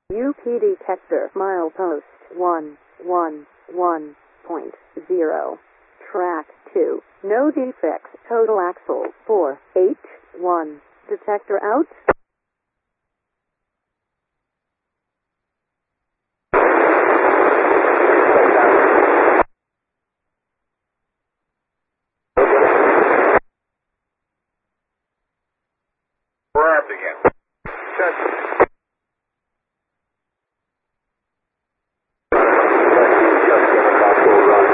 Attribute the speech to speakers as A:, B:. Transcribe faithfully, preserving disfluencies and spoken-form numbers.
A: U P detector milepost one one one point zero. Track two. No defects. Total axle four eight one. Detector out.